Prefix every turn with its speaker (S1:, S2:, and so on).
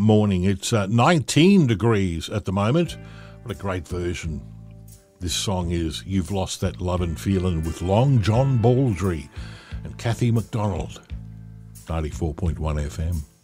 S1: morning. It's 19 degrees at the moment. What a great version. This song is You've Lost That Lovin' Feelin' with Long John Baldry and Kathy McDonald. 94.1 FM.